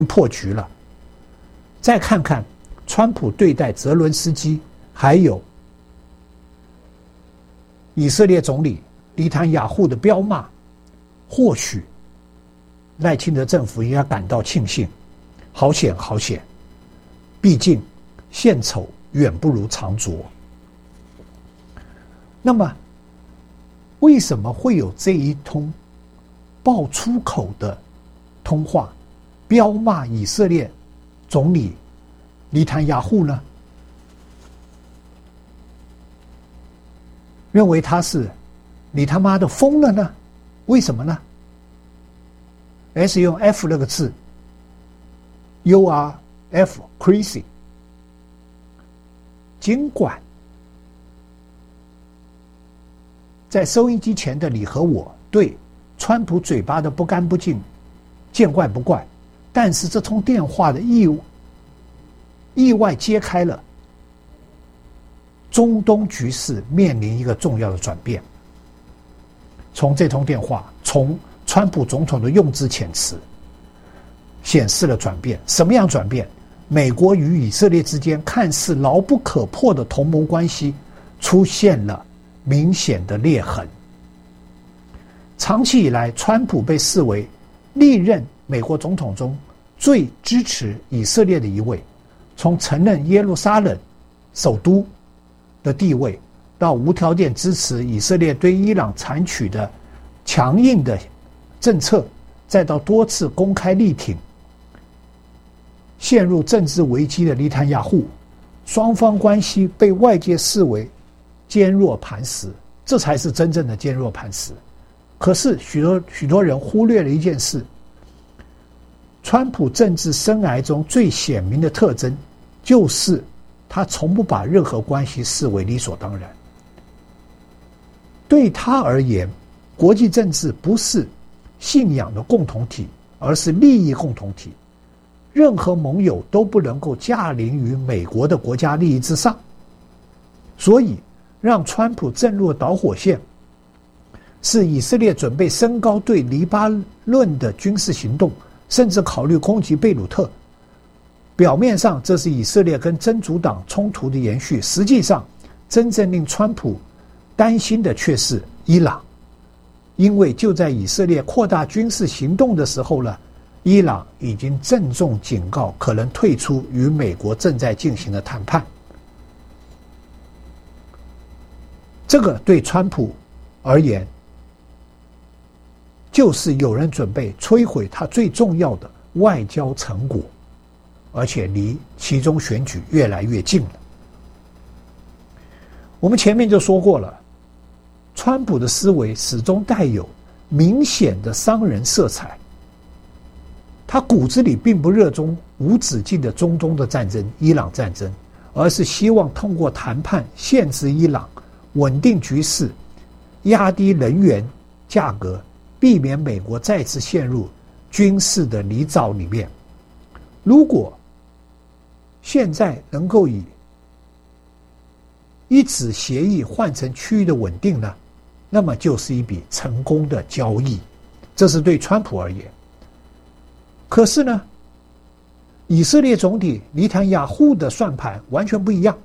破局了。再看看川普对待泽伦斯基，还有以色列总理尼坦雅胡的彪骂，或许赖清德政府应该感到庆幸，好险好险，毕竟献丑远不如长拙。那么为什么会有这一通爆粗口的通话，彪骂以色列总理尼坦雅胡呢？认为他是你他妈的疯了呢？为什么呢？ S 用 F 那个字 You are F crazy。 尽管在收音机前的你和我对川普嘴巴的不干不净见怪不怪，但是这通电话的意外揭开了中东局势面临一个重要的转变。从这通电话，从川普总统的用字遣词显示了转变。什么样转变？美国与以色列之间看似牢不可破的同盟关系出现了明显的裂痕。长期以来，川普被视为历任美国总统中最支持以色列的一位，从承认耶路撒冷首都的地位，到无条件支持以色列对伊朗采取的强硬的政策，再到多次公开力挺陷入政治危机的尼坦雅胡，双方关系被外界视为坚若磐石，这才是真正的坚若磐石。可是许多人忽略了一件事，川普政治生涯中最显明的特征就是他从不把任何关系视为理所当然。对他而言，国际政治不是信仰的共同体，而是利益共同体。任何盟友都不能够驾临于美国的国家利益之上。所以让川普震入导火线是以色列准备升高对黎巴嫩的军事行动，甚至考虑攻击贝鲁特。表面上这是以色列跟真主党冲突的延续，实际上真正令川普担心的却是伊朗。因为就在以色列扩大军事行动的时候呢，伊朗已经郑重警告可能退出与美国正在进行的谈判。这个对川普而言，就是有人准备摧毁他最重要的外交成果，而且离其中选举越来越近了。我们前面就说过了，川普的思维始终带有明显的商人色彩，他骨子里并不热衷无止境的中东的战争、伊朗战争，而是希望通过谈判限制伊朗，稳定局势，压低能源价格，避免美国再次陷入军事的泥沼里面。如果现在能够以一纸协议换成区域的稳定呢，那么就是一笔成功的交易，这是对川普而言。可是呢，以色列总理尼坦雅胡的算盘完全不一样。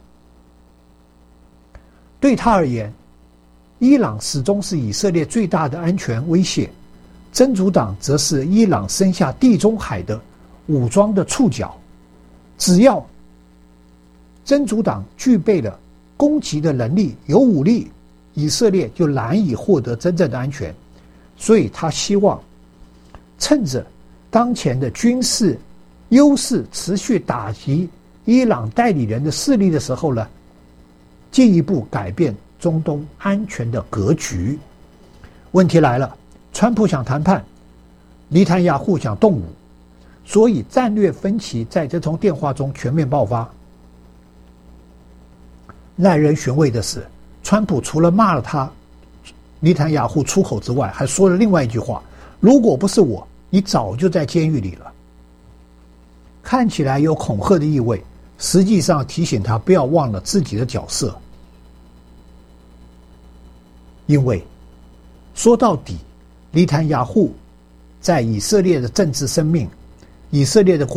对他而言，伊朗始终是以色列最大的安全威胁，真主党则是伊朗伸下地中海的武装的触角。只要真主党具备了攻击的能力，有武力，以色列就难以获得真正的安全。所以他希望趁着当前的军事优势持续打击伊朗代理人的势力的时候呢，进一步改变中东安全的格局。问题来了，川普想谈判，尼坦雅胡想动武，所以战略分歧在这通电话中全面爆发。耐人寻味的是，川普除了骂了他尼坦雅胡出口之外，还说了另外一句话：如果不是我，你早就在监狱里了。看起来有恐吓的意味，实际上提醒他不要忘了自己的角色。因为说到底，尼坦雅胡在以色列的政治生命以色列的